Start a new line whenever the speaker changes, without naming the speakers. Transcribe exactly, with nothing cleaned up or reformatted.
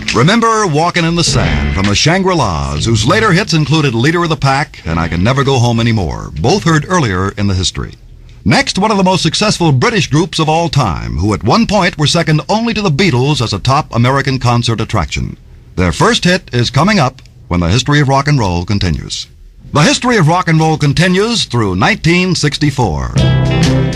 Remember Walkin' in the Sand from the Shangri-Las, whose later hits included Leader of the Pack and I Can Never Go Home Anymore, both heard earlier in the history. Next, one of the most successful British groups of all time, who at one point were second only to the Beatles as a top American concert attraction. Their first hit is coming up when the history of rock and roll continues. The history of rock and roll continues through nineteen sixty-four.